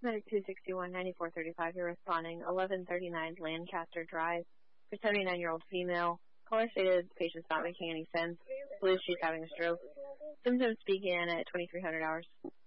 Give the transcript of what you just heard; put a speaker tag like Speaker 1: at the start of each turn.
Speaker 1: Medic 261, 9435, you're responding 1139 Lancaster Drive for 79-year-old female. Caller stated the patient's not making any sense. Believes she's having a stroke. Symptoms begin at 2300 hours.